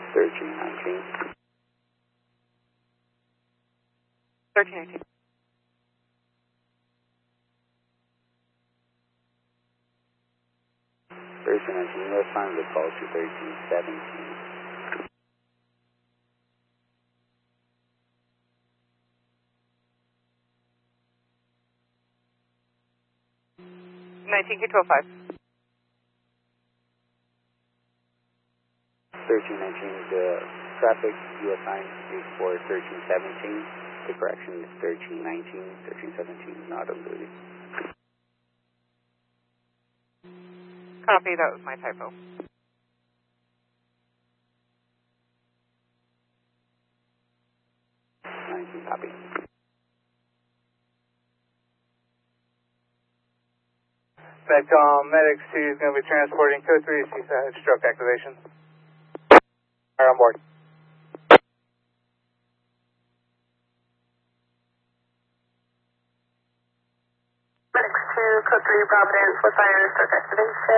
1319. 1319. 1319, you'll find the call to 1317. 19K125. 1319, the traffic you assigned is for 1317. The correction is 1319. 1317 is not on duty. Copy, that was my typo. 19, copy. Medcom Medics 2 is going to be transporting code 3 Seaside stroke activation. Are on board. Medics 2, code 3 Providence, what's our stroke activation?